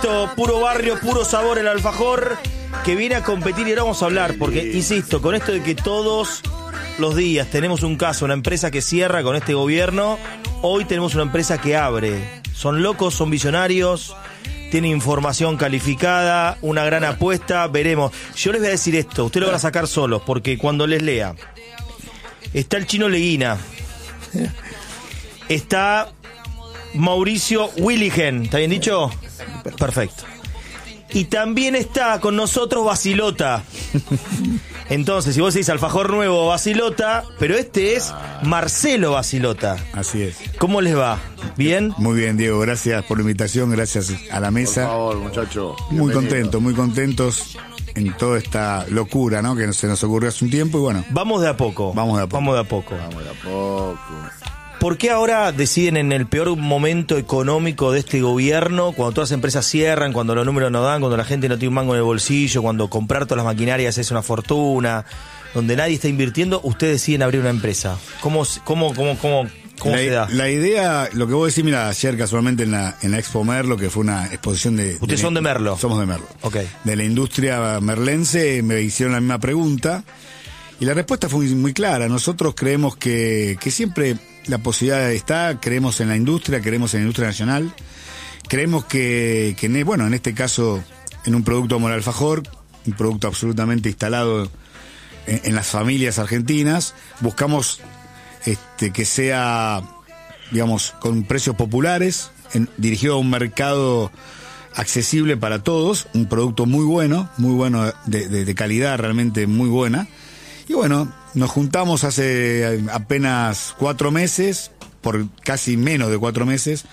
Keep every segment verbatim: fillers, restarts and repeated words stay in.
esto, puro barrio, puro sabor el alfajor, que viene a competir y ahora vamos a hablar, porque, insisto, con esto de que todos los días tenemos un caso, una empresa que cierra con este gobierno, hoy tenemos una empresa que abre. Son locos, son visionarios, tienen información calificada, una gran apuesta, veremos. Yo les voy a decir esto, ustedes lo van a sacar solos, porque cuando les lea, está el Chino Leguina, está Mauricio Willigen, ¿está bien dicho? Perfecto. Y también está con nosotros Basilota. Entonces, si vos decís alfajor nuevo Basilota, pero este es Marcelo Basilota. Así es. ¿Cómo les va? ¿Bien? Muy bien, Diego, gracias por la invitación, gracias a la mesa. Por favor, muchacho. Muy contentos, muy contentos en toda esta locura, ¿no? Que se nos ocurrió hace un tiempo y bueno. Vamos de a poco. Vamos de a poco. Vamos de a poco. Vamos de a poco. ¿Por qué ahora deciden en el peor momento económico de este gobierno, cuando todas las empresas cierran, cuando los números no dan, cuando la gente no tiene un mango en el bolsillo, cuando comprar todas las maquinarias es una fortuna, donde nadie está invirtiendo, ustedes deciden abrir una empresa? ¿Cómo, cómo, cómo, cómo, cómo la, se da? La idea, lo que vos decís, mira, ayer casualmente en la, en la Expo Merlo, que fue una exposición de... ¿Ustedes de, son de Merlo? Somos de Merlo. Ok. De la industria merlense, me hicieron la misma pregunta y la respuesta fue muy, muy clara. Nosotros creemos que, que siempre... la posibilidad está, creemos en la industria, creemos en la industria nacional, creemos que, que bueno, en este caso, en un producto como el alfajor, un producto absolutamente instalado en, en las familias argentinas, buscamos este, que sea, digamos, con precios populares, en, dirigido a un mercado accesible para todos, un producto muy bueno, muy bueno, de, de, de calidad realmente muy buena, y bueno, nos juntamos hace apenas cuatro meses, por casi menos de cuatro meses.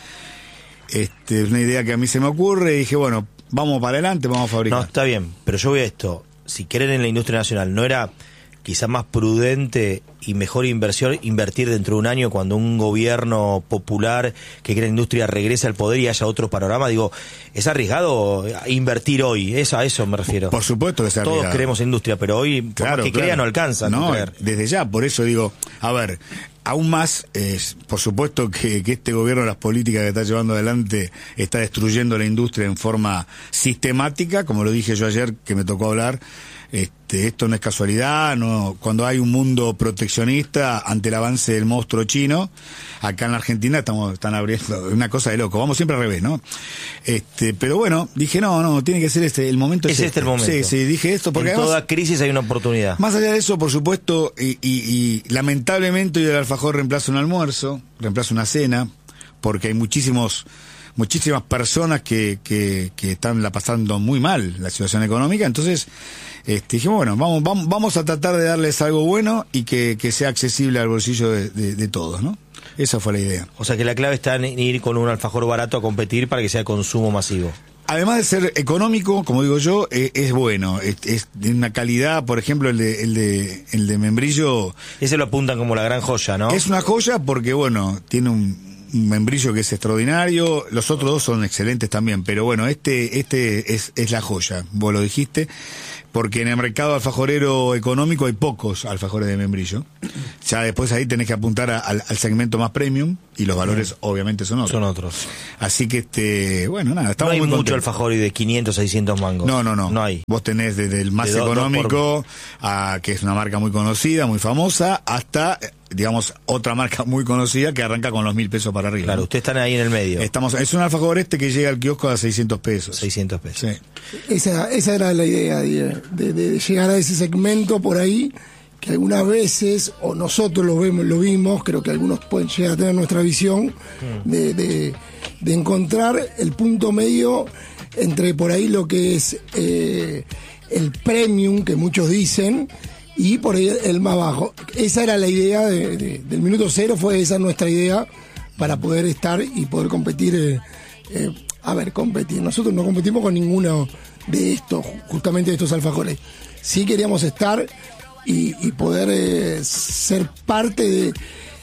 Este, es una idea que a mí se me ocurre y dije, bueno, vamos para adelante, vamos a fabricar. No, está bien, pero yo voy a esto. Si quieren en la industria nacional, ¿no era quizá más prudente y mejor inversión invertir dentro de un año cuando un gobierno popular que quiere la industria regrese al poder y haya otro panorama? Digo, ¿es arriesgado invertir hoy? Es a eso me refiero. Por supuesto que es arriesgado. Todos queremos industria, pero hoy, por claro, más que claro. crea, no alcanza. No, no creer. Desde ya, por eso digo, a ver, aún más, es, por supuesto que, que este gobierno, las políticas que está llevando adelante, está destruyendo la industria en forma sistemática, como lo dije yo ayer, que me tocó hablar. Este, esto no es casualidad, no, cuando hay un mundo proteccionista ante el avance del monstruo chino, acá en la Argentina estamos, están abriendo una cosa de loco, vamos siempre al revés, ¿no? Este, pero bueno, dije no, no, tiene que ser este, el momento es este, este el momento. Sí, sí, dije esto porque en además, toda crisis hay una oportunidad. Más allá de eso, por supuesto, y, y, y lamentablemente hoy el alfajor reemplaza un almuerzo, reemplaza una cena, porque hay muchísimos muchísimas personas que, que, que están la pasando muy mal la situación económica, entonces este, dijimos, bueno, vamos, vamos, vamos a tratar de darles algo bueno y que, que sea accesible al bolsillo de, de, de todos, ¿no? Esa fue la idea. O sea que la clave está en ir con un alfajor barato a competir para que sea consumo masivo. Además de ser económico, como digo yo, eh, es bueno, es, es de una calidad, por ejemplo, el de, el de, el de membrillo. Ese lo apuntan como la gran joya, ¿no? Es una joya porque, bueno, tiene un, un membrillo que es extraordinario, los otros dos son excelentes también, pero bueno, este, este es, es la joya, vos lo dijiste, porque en el mercado alfajorero económico hay pocos alfajores de membrillo. Ya después ahí tenés que apuntar a, al, al segmento más premium y los valores obviamente son otros. Son otros. Así que, este, bueno, nada, estamos muy contentos. No hay muy mucho contentos. alfajor y de quinientos, seiscientos mangos. No, no, no. No hay. Vos tenés desde el más De do, económico, a, que es una marca muy conocida, muy famosa, hasta, digamos, otra marca muy conocida que arranca con los mil pesos para arriba. Claro, ¿no? ustedes están ahí en el medio. Estamos, es un alfajor este que llega al kiosco a seiscientos pesos. seiscientos pesos. Sí. Esa, esa era la idea, de, de, de llegar a ese segmento por ahí, que algunas veces, o nosotros lo vemos, lo vimos, creo que algunos pueden llegar a tener nuestra visión, mm. de, de, de encontrar el punto medio entre por ahí lo que es eh, el premium, que muchos dicen, y por ahí el más bajo. Esa era la idea de, de, del minuto cero, fue esa nuestra idea para poder estar y poder competir. Eh, eh, a ver, competir. Nosotros no competimos con ninguno de estos, justamente de estos alfajores. Sí queríamos estar y, y poder eh, ser parte de,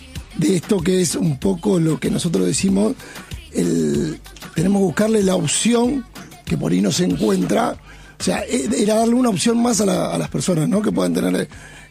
de esto que es un poco lo que nosotros decimos, el, tenemos que buscarle la opción que por ahí no se encuentra. O sea, era darle una opción más a, la, a las personas, ¿no? Que puedan tener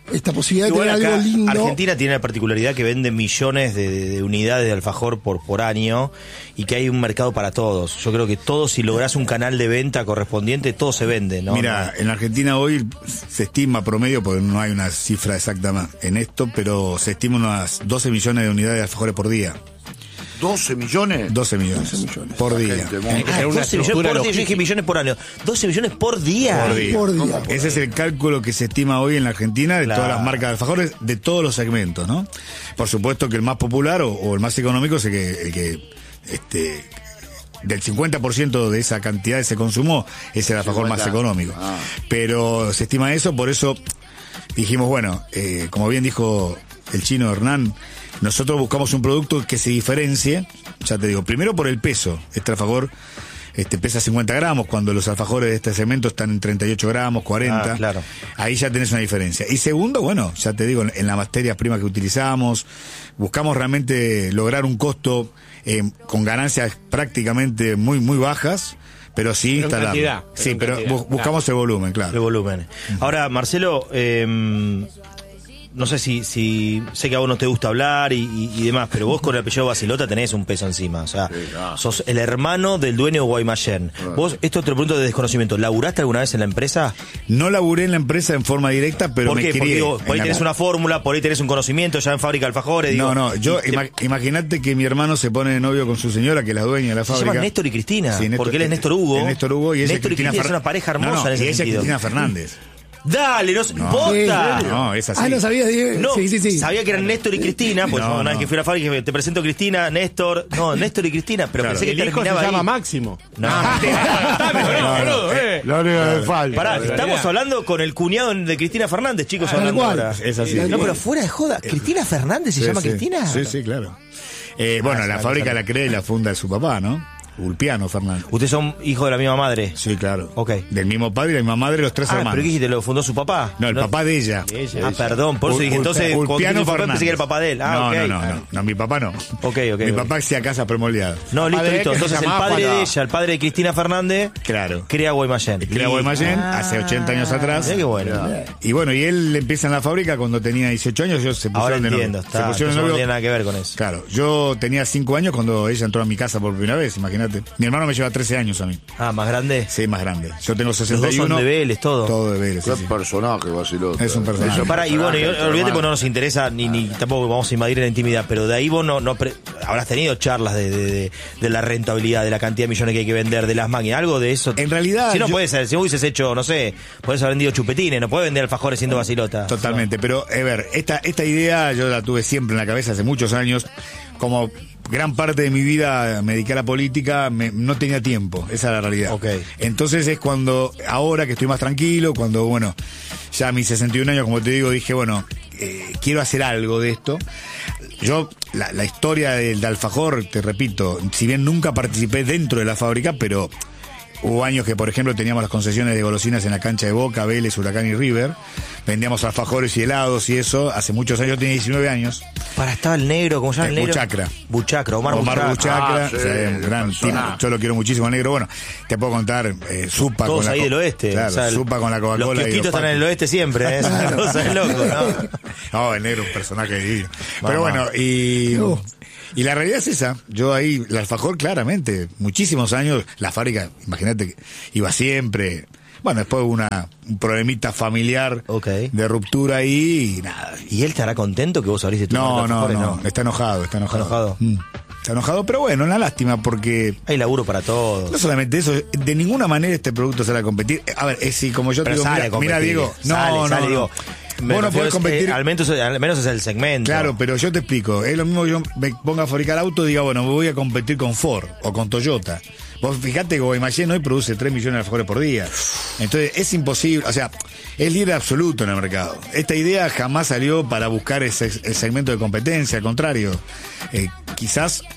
esta posibilidad Igual de tener acá, algo lindo. Argentina tiene la particularidad que vende millones de, de- de unidades de alfajor por, por año y que hay un mercado para todos. Yo creo que todos, si lográs un canal de venta correspondiente, todo se vende, ¿no? Mira, en la Argentina hoy se estima promedio, porque no hay una cifra exacta más en esto, pero se estima unas doce millones de unidades de alfajores por día. ¿doce millones? doce millones, doce millones. por día. Gente, Eh, Ah, doce millones por día, yo dije millones por año. doce millones por día. Por día. Por día. Ese es el cálculo que se estima hoy en la Argentina de Claro. todas las marcas de alfajores, de todos los segmentos, ¿no? Por supuesto que el más popular o, o el más económico es el que, el que este, del cincuenta por ciento de esa cantidad de ese consumo es el alfajor más cincuenta. económico. Ah. Pero se estima eso, por eso dijimos, bueno, eh, como bien dijo el chino Hernán, nosotros buscamos un producto que se diferencie, ya te digo, primero por el peso. Este alfajor este, pesa cincuenta gramos, cuando los alfajores de este segmento están en treinta y ocho gramos, cuarenta. Ah, claro. Ahí ya tenés una diferencia. Y segundo, bueno, ya te digo, en la materia prima que utilizamos, buscamos realmente lograr un costo eh, con ganancias prácticamente muy, muy bajas, pero sí Pero en instalarlo. cantidad, pero Sí, en pero cantidad, bu- buscamos el volumen, claro. De volumen. Ahora, Marcelo, eh, no sé si, si sé que a vos no te gusta hablar y, y- y demás, pero vos con el apellido Basilota tenés un peso encima. O sea, Sí, claro. sos el hermano del dueño de Guaymallén. Vos, esto te lo pregunto de desconocimiento, ¿laburaste alguna vez en la empresa? No laburé en la empresa en forma directa, pero ¿Por me qué? crié. Porque digo, en por ahí la- tenés una fórmula, por ahí tenés un conocimiento ya en fábrica de alfajores. Digo, No, no, yo y te- ima- imagínate que mi hermano se pone de novio con su señora, que es la dueña de la Se fábrica. llaman Néstor y Cristina, Sí, Néstor- porque él es Néstor Hugo. es Néstor Hugo y ella Néstor y Cristina Cristina es Fer- una pareja hermosa No, no, en ese y ella es sentido. Cristina Fernández. Dale, no, No. ¡posta! No, es así. Ah, no sabías, Diego. No, sí, sí, sí. sabía que eran Néstor y Cristina, pues No, una vez no. que fui a la fábrica dije, te presento Cristina, Néstor, no, Néstor y Cristina, pero Claro. pensé que El hijo se terminaba llama ahí. Máximo. No, No, boludo, eh. Lo único que falta. Pará, Claro. estamos hablando con el cuñado de Cristina Fernández, chicos, Tal hablando cual. ahora. Es así. No, pero fuera de joda, ¿Cristina Fernández se Sí, llama sí. Cristina? Sí, sí, claro. Eh, bueno, Ah, la sí, fábrica claro. la crea y la funda de su papá, ¿no? Ulpiano Fernández. Ustedes son hijos de la misma madre. Sí, claro. Ok. Del mismo padre y la misma madre, los tres Ah, hermanos. pero ¿qué dijiste? ¿Lo fundó su papá? No, el papá de ella. Ah, perdón, por eso Ul- dije, Ul- entonces, cuando Ulpiano dijiste su papá, Fernández. pensé que era el papá de él. Ah, no, ok. no, no, no, no, mi papá no. Ok, ok, Mi ok. papá hacía casa premoldeada. No, listo, Padre de listo. que se Entonces el llamaba padre de Juan- ella, el padre de Cristina Fernández, Claro. crea Guaymallén. Crea Guaymallén hace ochenta años atrás. Mirá qué bueno. Y bueno, y él empieza en la fábrica cuando tenía dieciocho años, ellos se pusieron Ahora de novio. entiendo, Se está. pusieron de Entonces no novio. tiene nada que ver con eso. Claro, yo tenía cinco años cuando ella entró a mi casa por primera vez, imagínate. Mi hermano me lleva trece años a mí. Ah, más grande. Sí, más grande. Yo tengo Los sesenta dos y uno. son de Vélez, todo. Todo de Vélez, sí, Qué sí. personaje, Basilota. Es un personaje. Es un Para, y bueno, y personaje, olvídate hermano. porque no nos interesa, ni, ni tampoco vamos a invadir la intimidad, pero de ahí vos no, no pre- habrás tenido charlas de, de, de, de la rentabilidad, de la cantidad de millones que hay que vender, de las máquinas, algo de eso. En realidad, Si no yo- puede ser, si hubieses hecho, no sé, puedes haber vendido chupetines, no puedes vender alfajores siendo Basilota. Totalmente, pero a ver, esta, esta idea yo la tuve siempre en la cabeza hace muchos años. Como gran parte de mi vida me dediqué a la política, me- no tenía tiempo, esa es la realidad. Ok. Entonces es cuando, ahora que estoy más tranquilo, cuando, bueno, ya a mis sesenta y un años, como te digo, dije, bueno, eh, quiero hacer algo de esto. Yo, la, la historia del de alfajor, te repito, si bien nunca participé dentro de la fábrica, pero hubo años que, por ejemplo, teníamos las concesiones de golosinas en la cancha de Boca, Vélez, Huracán y River. Vendíamos alfajores y helados y eso. Hace muchos años, yo tenía diecinueve años. Para, estaba el negro, ¿cómo se llama el Eh, negro? Buchacra. Buchacra, Omar, Omar Buchacra. Buchacra, Ah, sí, o sea, un gran personaje. tipo. Yo lo quiero muchísimo al negro. Bueno, te puedo contar, eh, Supa Todos con la ahí co- del oeste. Claro, o sea, el- Supa con la Coca-Cola. Los y kiosquitos están en el patis. oeste siempre, ¿eh? Es una cosa de loco, ¿no? No, el negro es un personaje divino. Pero Mamá. bueno, y, No. y la realidad es esa. Yo ahí, el alfajor, claramente, muchísimos años, la fábrica, imagínate que iba siempre. Bueno, después hubo una, un problemita familiar Ok. de ruptura ahí y nada. ¿Y él estará contento que vos abriste tu No, marca de no, alfajores? no, está enojado, está enojado. ¿Está enojado? Mm. Está enojado, pero bueno, una lástima porque Hay laburo para todos. no solamente eso, de ninguna manera este producto sale a competir. A ver, es si como yo te Pero digo, sale mira, a competir. mira, Diego, no, Sale, no, sale, no. digo, me Vos no refiero, podés es, competir. eh, al, menos, al menos es el segmento. Claro, pero yo te explico. Es lo mismo que yo me ponga a fabricar auto y diga, bueno, me voy a competir con Ford o con Toyota. Vos fijate que Guaymallén hoy produce tres millones de alfajores por día. Entonces es imposible, o sea, es líder absoluto en el mercado. Esta idea jamás salió para buscar ese el segmento de competencia, al contrario. Eh, quizás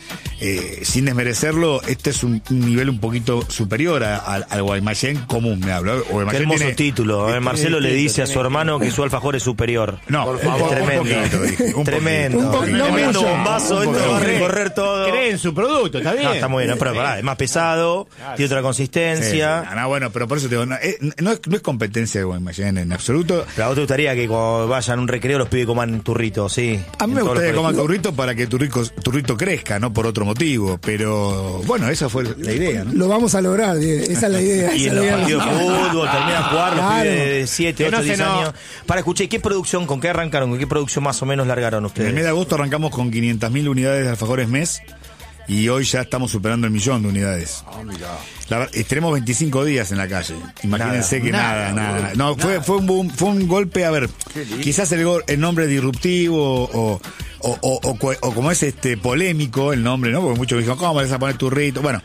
eh, sin desmerecerlo, este es un, un nivel un poquito superior a, a, al Guaymallén común, me hablo. Qué hermoso tiene, título. Eh, Marcelo le dice a su hermano que su alfajor es superior. No, por favor, es tremendo. Un poquito, dije, un tremendo. Un poquito. Un tremendo bombazo, esto va a recorrer todo. Cree en su producto, está bien. No, está muy bien, pero pará, es más pesado, claro, tiene otra consistencia. Sí, sí. No, bueno, pero por eso te digo, no, eh, no, es, no es competencia de Guaymallén en absoluto. Pero a vos te gustaría que cuando vayan a un recreo los pibes coman turrito, sí. A mí me gustaría que coman turrito para que turrito, turrito crezca, no por otro motivo. Pero bueno, esa fue la idea, ¿no? Lo vamos a lograr, esa es la idea. Y en los partidos de fútbol, termina a jugar los claro. pibes de siete, ocho, diez años. Para escuchar, ¿qué producción, con qué arrancaron? ¿Con qué producción más o menos largaron ustedes? En el mes de agosto arrancamos con quinientas mil unidades de alfajores mes. Y hoy ya estamos superando el millón de unidades. Ah, mirá. La, tenemos veinticinco días en la calle. Imagínense nada, que nada, nada. nada. No, nada. Fue, fue, un boom, fue un golpe, a ver, quizás el, el nombre disruptivo o, o, o, o, o como es este polémico el nombre, ¿no? Porque muchos me dijeron, ¿cómo vas a poner turrito? Bueno,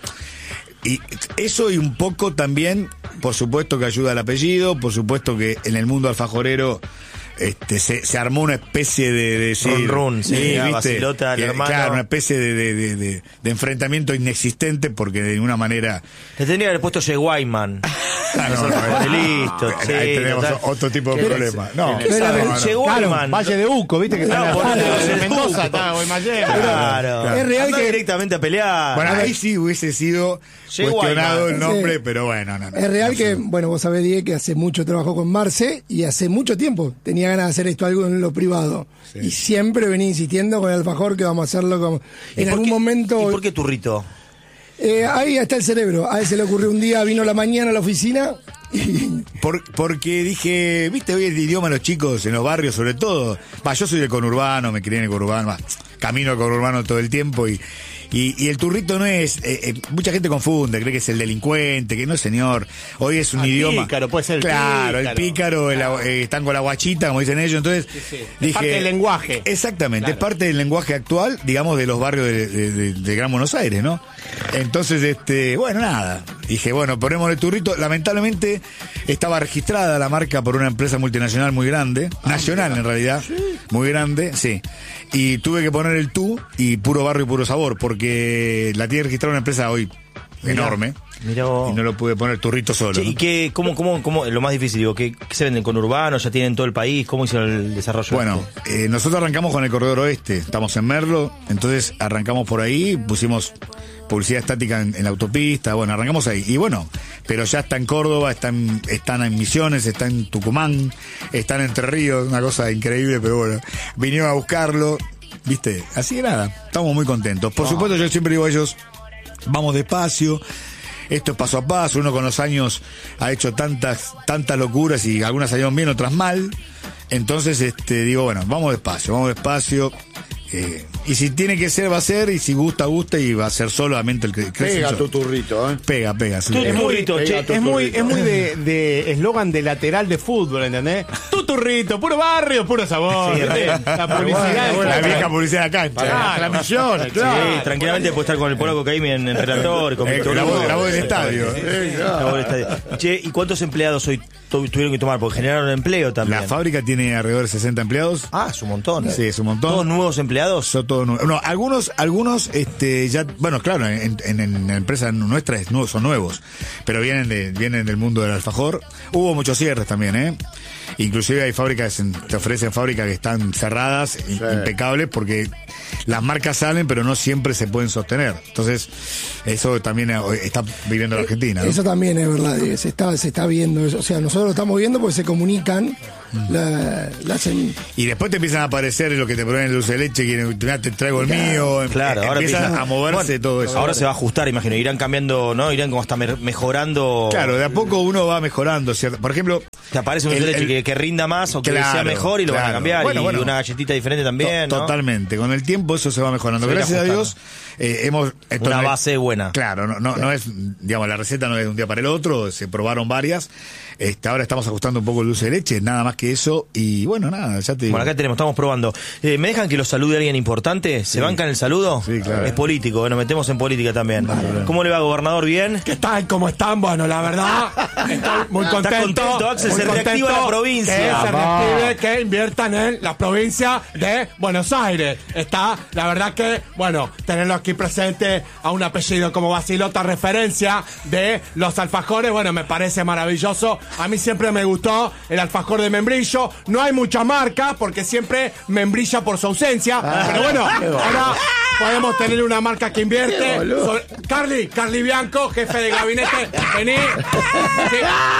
y eso y un poco también, por supuesto que ayuda al apellido, por supuesto que en el mundo alfajorero Este, se, se armó una especie de, de decir, run, run, sí, sí, la ¿viste? Basilota, el que, hermano. Claro, una especie de, de, de, de, de enfrentamiento inexistente porque de ninguna manera. Le tendría que haber puesto Jay Wyman. Ah, no, no, no, listo, no, sí, ahí tenemos total. otro tipo de problema. No, ¿Qué sabe? Jay Wyman. Valle de Uco, viste que está No, en ponele en Mendoza, Uco. está Guaymallén. Claro. Claro. Es real Andá que directamente a pelear. Bueno, ahí sí hubiese sido Jay cuestionado Wyman. el nombre, Sí. pero bueno, no, no. Es real no, que, no. bueno, vos sabés, Diego, que hace mucho trabajó con Marce y hace mucho tiempo tenía ganas de hacer esto algo en lo privado. Sí. Y siempre venía insistiendo con el alfajor que vamos a hacerlo como... ¿Y En por algún qué- momento... ¿Y por qué turrito? Eh, ahí está el cerebro. A él se le ocurrió un día, vino a la mañana a la oficina y... Por, porque dije, viste, hoy el idioma de los chicos en los barrios, sobre todo. Va, yo soy de conurbano, me crié en el conurbano, va, camino al conurbano todo el tiempo y. Y, y el turrito no es, eh, eh, mucha gente confunde, cree que es el delincuente, que no, señor. Hoy es un Ah, idioma. pícaro, puede ser el claro, pícaro. el pícaro, el agua- eh, están con la guachita, como dicen ellos. Entonces, Sí, sí. Es dije. parte del lenguaje. Exactamente, Claro. es parte del lenguaje actual, digamos, de los barrios de, de, de- de Gran Buenos Aires, ¿no? Entonces, este, bueno, nada. Dije, bueno, ponemos el turrito. Lamentablemente, estaba registrada la marca por una empresa multinacional muy grande, nacional en realidad, muy grande, sí. Y tuve que poner el tú y puro barrio y puro sabor, porque la tiene registrada una empresa hoy enorme. Mirá vos. Y no lo pude poner turrito solo. Che, ¿no? ¿y qué, cómo, cómo, cómo, lo más difícil, digo, ¿qué, qué se venden con urbanos? ¿Ya tienen todo el país? ¿Cómo hicieron el desarrollo? Bueno, este? eh, nosotros arrancamos con el corredor oeste, estamos en Merlo, entonces arrancamos por ahí, pusimos publicidad estática en, en la autopista, bueno, arrancamos ahí. Y bueno, pero ya está en Córdoba, están, están en Misiones, está en Tucumán, están en Entre Ríos, una cosa increíble, pero bueno, vinieron a buscarlo, viste, así que nada, estamos muy contentos. Por supuesto, yo siempre digo a ellos, vamos despacio. Esto es paso a paso, uno con los años ha hecho tantas, tantas locuras y algunas salieron bien, otras mal. Entonces, este, digo, bueno, vamos despacio, vamos despacio. Eh, y si tiene que ser, va a ser, y si gusta, gusta, y va a ser solamente el que crece. Pega yo- tu turrito, ¿eh? Pega, pega, sí. Tu pega. turrito, Pega che, tu Es muy, turrito. es muy de de eslogan de lateral de fútbol, ¿entendés? Tu turrito, puro barrio, puro sabor. Sí, ¿viste? La publicidad. La es- vieja publicidad de la cancha. Para las transmisiones, Sí, claro. tranquilamente puede estar con el Polaco Caimi en, en relator, con Eh, Víctor la voz- Hugo. la voz del estadio. Sí, La claro. voz del estadio. Che, ¿y cuántos empleados hoy tu- tuvieron que tomar? Porque generaron empleo también. La fábrica tiene alrededor de sesenta empleados. Ah, es un montón. Sí, es un montón. ¿Todos nuevos empleados? Son todos nuevos. No, algunos, algunos, este, ya, bueno, claro, en, en, en la empresa nuestra es nuevo, son nuevos, pero vienen de, vienen del mundo del alfajor. Hubo muchos cierres también, ¿eh? Inclusive hay fábricas, en- te ofrecen fábricas que están cerradas, i- impecables, porque las marcas salen, pero no siempre se pueden sostener. Entonces, eso también eh, está viviendo la Argentina, ¿no? Eso también es verdad, Diego, se está, se está viendo eso. O sea, nosotros lo estamos viendo porque se comunican la, las em- Y después te empiezan a aparecer lo que te proveen el dulce de leche, que "Mirá, te traigo el mío". Claro, Em- ahora empieza empieza- a moverse Bueno, todo eso. Ahora se va a ajustar, imagino. Irán cambiando, ¿no? Irán como hasta me- mejorando. Claro, de a poco uno va mejorando, ¿cierto? Por ejemplo, Te aparece un el- dulce de leche el- que, que rinda más o que Claro, sea mejor y lo van a claro. cambiar. Bueno, y bueno. una galletita diferente también, To- ¿no? Totalmente. Con el tiempo eso se va mejorando. Se va Gracias a ajustando. Dios eh, hemos... esto Una no es- base buena. Claro, no, no, no es, digamos, la receta no es de un día para el otro, se probaron varias. Este, ahora estamos ajustando un poco el dulce de leche, nada más que eso. Y bueno, nada, ya te digo. Bueno, acá tenemos, estamos probando. Eh, ¿Me dejan que los salude de alguien importante? ¿Se Sí. bancan el saludo? Sí, claro. Es político, nos metemos en política también. ¿Cómo le va, gobernador? ¿Bien? ¿Qué tal? ¿Cómo están? Bueno, la verdad, estoy muy contento. Está contento, Axel, muy se reactiva contento la provincia. Que se Vamos. reactive, que inviertan en la provincia de Buenos Aires. Está, la verdad que, bueno, tenerlo aquí presente a un apellido como Basilota, referencia de los alfajores, bueno, me parece maravilloso. A mí siempre me gustó el alfajor de membrillo. No hay mucha marca, porque siempre membrilla por su ausencia. Pero bueno, ahora podemos tener una marca que invierte. So- Carly, Carly Bianco, jefe de gabinete, vení. Que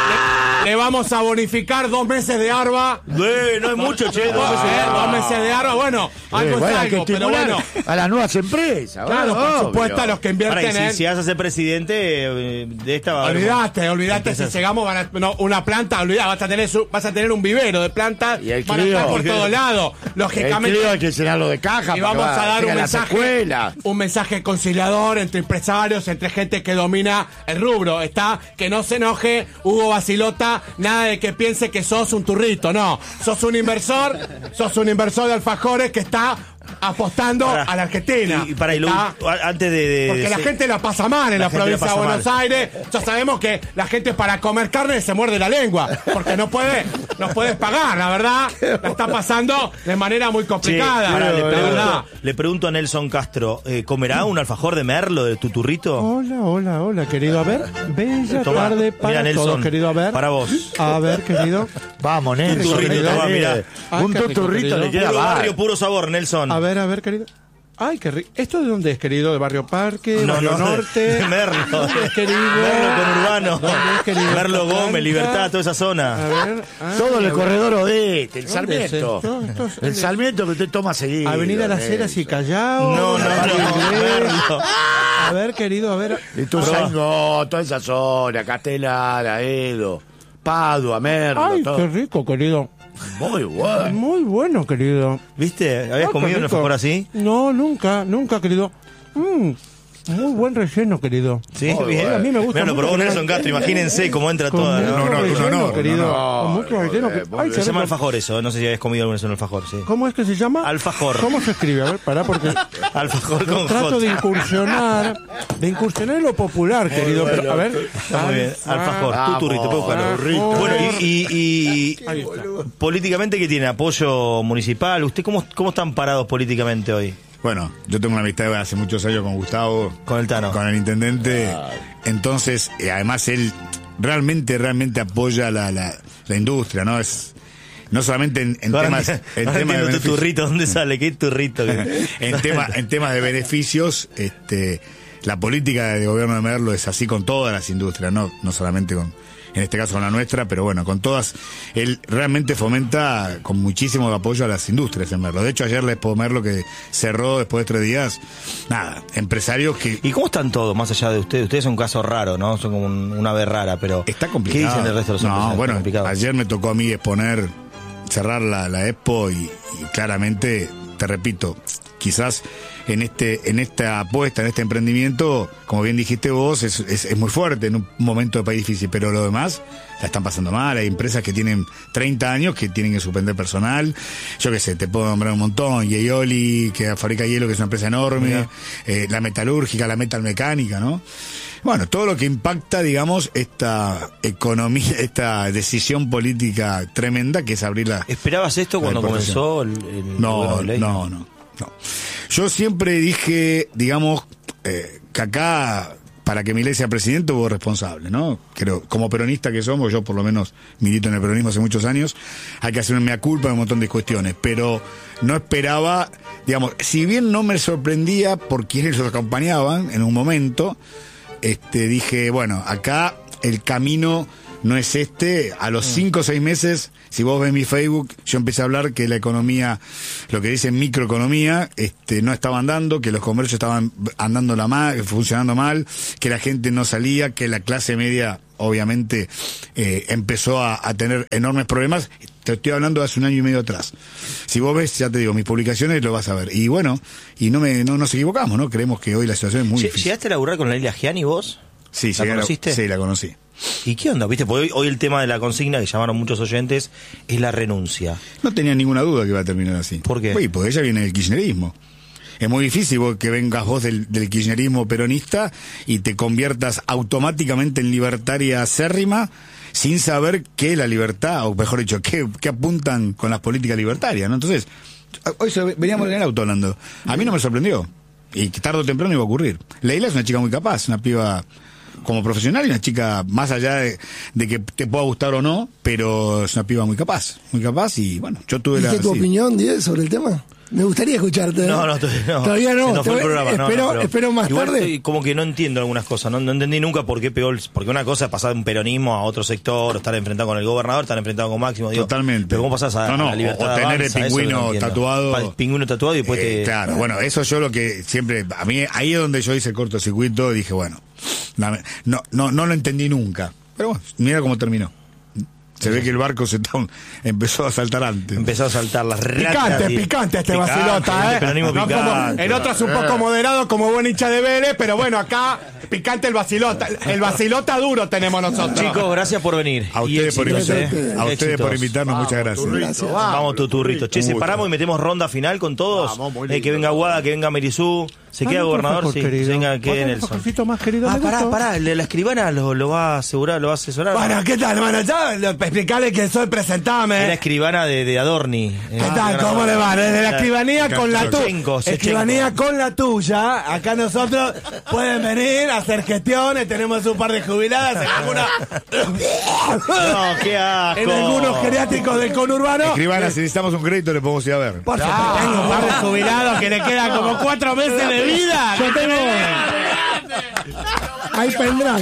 le, le vamos a bonificar dos meses de ARBA. Eh, no es mucho, che. Dos meses, eh, dos meses de ARBA, bueno, algo Eh, bueno, es hay que algo, pero estimular bueno. a las nuevas empresas. Claro, bueno, por supuesto, obvio. a los que Pará, y invierten si, en... si vas a ser presidente eh, de esta va a haber- Olvídate, olvídate, si Empresas. llegamos van a, no, una planta, olvidá, vas a tener su- vas a tener un vivero de plantas, Y el van a Clio. estar por todos lados. El Lógicamente, Clio hay que llenarlo de caja. y para vamos que a dar llegue un a las mensaje, escuelas. un mensaje conciliador entre empresarios, entre gente que domina el rubro. Está, que no se enoje Hugo Basilota, nada de que piense que sos un turrito, no. Sos un inversor, sos un inversor de alfajores que está apostando Pará. a la Argentina. Y, y para y lo- Está- antes de, de- Porque de- la sí. gente la pasa mal en La la, gente la provincia de pasa Buenos mal. Aires. Ya sabemos que la gente para comer carne se muerde la lengua. Porque no puede, no puedes pagar, la verdad. La está pasando de manera muy Che, complicada. pará, le, la pregunto, verdad. le pregunto a Nelson Castro, eh, ¿comerá un alfajor de merlo de tu turrito? Hola, hola, hola, querido. A ver, bella Toma, tarde para mira, Nelson, todos, querido. A ver. para vos. A ver, querido. Vamos, Nelson. turrito, querido. toma, mirá. Ah, Un qué rico, tuturrito querido. le queda Puro mal. barrio, puro sabor, Nelson. A ver, a ver, querido. Ay, qué rico. ¿Esto de dónde es, querido? ¿De Barrio Parque? No, ¿Barrio no, de- Norte? de Merlo. ¿Dónde es, querido? Merlo con Urbano. ¿Dónde es, querido? Merlo Blanca? Gómez, Libertad, toda esa A zona. ver. ah, Todo en el a ver. corredor oeste, el ¿Dónde es Sarmiento. esto? Esto es- El Sarmiento que usted toma seguido. Avenida Las Nelson. Heras y Callao. No, no, Barrio no, Inglés. Merlo. A ver, querido, a ver. Y tú Zaingó, toda esa zona, Castelara, Edo, Padua, Merlo, Ay, todo. qué rico, querido. Muy bueno. Muy bueno, querido. ¿Viste? ¿Habías Ah, comido qué un rico. alfajor así? No, nunca, nunca, querido. Mm, muy buen relleno, querido. Sí, Muy bien. bueno. A mí me gusta Mirá, lo mucho, probó ¿verdad? Nelson Castro, imagínense cómo entra Con toda. mucho ¿no? no, no, relleno, no, no, querido. no, Con mucho muy relleno. bien, que- muy Ay, bien. Se qué llama rico. alfajor eso, no sé si habías comido alguna vez un alfajor, sí. ¿Cómo es que se llama? Alfajor. ¿Cómo se escribe? A ver, pará, porque Alfajor con trato de J. incursionar, de incursionar en lo popular, querido. Pero, a ver. Está muy bien. Alfajor, Vamos, tu turrito, puedo buscarlo. Alfajor. Bueno, y, y- y- Ahí está. políticamente, ¿qué tiene? ¿Apoyo municipal? ¿Usted cómo, cómo están parados políticamente hoy? Bueno, yo tengo una amistad de hace muchos años con Gustavo. Con el Tano. Con el intendente. Entonces, eh, además él realmente, realmente apoya la, la, la industria, ¿no? Es no solamente en, en Ahora temas, entiendo- en ahora temas de entiendo tu beneficios. turrito, ¿dónde sale? ¿Qué turrito? en, tema, en temas de beneficios, este, la política de gobierno de Merlo es así con todas las industrias, no, no solamente con, en este caso con la nuestra, pero bueno, con todas. Él realmente fomenta con muchísimo apoyo a las industrias en Merlo. De hecho, ayer la Expo Merlo que cerró después de tres días, nada, empresarios que... ¿Y cómo están todos, más allá de ustedes? Ustedes son un caso raro, ¿no? Son como un- una ave rara, pero... Está complicado. ¿Qué dicen del resto de los No, empresarios? bueno, Está complicado. ayer me tocó a mí exponer, cerrar la, la Expo y, y claramente, te repito, quizás en este en esta apuesta, en este emprendimiento, como bien dijiste vos, es, es, es muy fuerte en un momento de país difícil, pero lo demás la están pasando mal. Hay empresas que tienen treinta años que tienen que suspender personal. Yo qué sé, te puedo nombrar un montón. Yeyoli, que fabrica hielo, que es una empresa enorme. Eh, la metalúrgica, la metalmecánica, ¿no? Bueno, todo lo que impacta, digamos, esta economía, esta decisión política tremenda que es abrir la... ¿Esperabas esto la cuando exportación. comenzó el, el No, gobierno de Ley? no, no, no. Yo siempre dije, digamos, eh, que acá, para que Milei sea presidente, hubo responsable, ¿no? Creo, como peronista que somos, yo por lo menos milito en el peronismo hace muchos años, hay que hacer una mea culpa en un montón de cuestiones, pero no esperaba, digamos, si bien no me sorprendía por quienes los acompañaban en un momento, este, dije, bueno, acá el camino no es este. A los cinco o seis meses, si vos ves mi Facebook, yo empecé a hablar que la economía, lo que dicen microeconomía, este, no estaba andando, que los comercios estaban andando la mal, funcionando mal, que la gente no salía, que la clase media, obviamente, eh, empezó a, a tener enormes problemas. Te estoy hablando de hace un año y medio atrás. Si vos ves, ya te digo, mis publicaciones lo vas a ver. Y bueno, y no me no nos equivocamos, ¿no? Creemos que hoy la situación es muy Lle- difícil. ¿Llegaste a laburar con Leila Gianni vos? Sí, ¿La llegué a conociste? Sí, la conocí. ¿Y qué onda? ¿Viste? Porque hoy, hoy el tema de la consigna que llamaron muchos oyentes es la renuncia. No tenía ninguna duda que iba a terminar así. ¿Por qué? Uy, porque ella viene del kirchnerismo. Es muy difícil vos que vengas vos del, del kirchnerismo peronista y te conviertas automáticamente en libertaria acérrima sin saber qué es la libertad, o mejor dicho, qué, qué apuntan con las políticas libertarias, ¿no? Entonces, hoy se, veníamos en el auto hablando. A mí no me sorprendió. Y tarde o temprano iba a ocurrir. Leila es una chica muy capaz, una piba como profesional y una chica más allá de, de que te pueda gustar o no, pero es una piba muy capaz, muy capaz y bueno, yo tuve ¿Y la... qué tu sí. opinión, Diego, sobre el tema? Me gustaría escucharte. No, no, todavía no. Todavía no. Se nos fue el Te- programa, no, espero, no, pero espero más igual tarde. estoy como que no entiendo algunas cosas, no, no entendí nunca por qué pegó el, porque una cosa es pasar de un peronismo a otro sector, o estar enfrentado con el gobernador, estar enfrentado con Máximo, digo, Totalmente. pero cómo pasás a, No, no, a la libertad o- o tener el avanza, eso pingüino que no entiendo. tatuado. Pa- el pingüino tatuado y después Eh, te... Claro, bueno, eso yo lo que siempre, a mí ahí es donde yo hice el cortocircuito y dije, bueno, la- no, no, no lo entendí nunca, pero bueno, mira cómo terminó. Se ve que el barco se to- empezó a saltar antes. Empezó a saltar las ratas. Picante, y- picante este Picante, vacilota, este ¿eh? peronismo No como- picante. el otro es un poco moderado como buen hincha de Vélez, pero bueno, acá picante el vacilota. El vacilota duro tenemos nosotros. Chicos, gracias por venir. A Y ustedes por, éxitos, invitar- ¿eh? a ustedes por Éxitos. invitarnos, muchas gracias. Gracias. Vamos, tu turrito. Che, Un gusto. separamos y metemos ronda final con todos. Vamos, muy Eh, que lindo. venga Guada, que venga Merizú. ¿Se queda Dale, gobernador? por Sí. favor, querido. Venga, que Otro Nelson. favorcito más, querido, Ah, me pará, gustó. pará. La, la escribana lo, lo va a asegurar, lo va a asesorar. Bueno, ¿qué tal, hermano? Ya, lo- explicarle que soy, Es la presentame. escribana de, de Adorni. ¿Qué tal? ¿Cómo le va? Desde la escribanía con la Sechenko, tuya. Sechenko. Escribanía con la tuya. Acá nosotros pueden venir a hacer gestiones. Tenemos un par de jubiladas en alguna. No, qué asco. En algunos geriátricos del conurbano. Escribana, si necesitamos un crédito le podemos ir a ver. Por supuesto, tengo un par de jubilados que le quedan como cuatro meses de vida. Yo tengo. Hay pendrive.